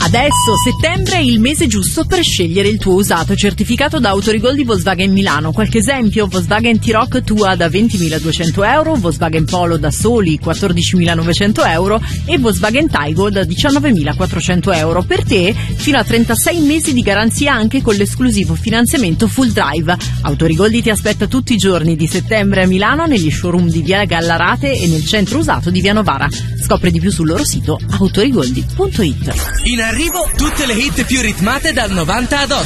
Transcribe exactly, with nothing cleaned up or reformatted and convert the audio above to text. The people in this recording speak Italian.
Adesso settembre è il mese giusto per scegliere il tuo usato certificato da Autorigol di Volkswagen Milano. Qualche esempio: Volkswagen T-Roc Tua da ventimiladuecento euro, Volkswagen Polo da soli quattordicimilanovecento euro e Volkswagen Taigo da diciannovemilaquattrocento euro. Per te fino a trentasei mesi di garanzia anche con l'esclusivo finanziamento full drive. Autorigoldi ti aspetta tutti i giorni di settembre a Milano negli showroom di via Gallarate e nel centro usato di via Novara. Scopri di più sul loro sito autorigoldi punto it. In arrivo tutte le hit più ritmate dal novanta ad oggi.